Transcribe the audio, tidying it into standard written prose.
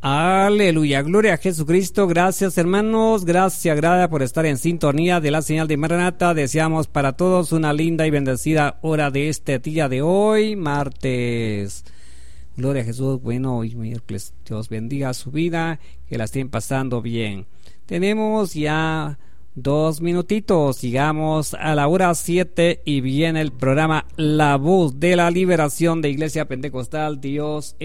Aleluya, gloria a Jesucristo. Gracias, hermanos, gracias por estar en sintonía de la señal de Maranata. Deseamos para todos una linda y bendecida hora de este día de hoy, martes. Gloria a Jesús. Bueno, hoy miércoles, Dios bendiga su vida, que la estén pasando bien. Tenemos ya 2 minutitos, llegamos a la hora 7 y viene el programa La Voz de la Liberación de Iglesia Pentecostal Dios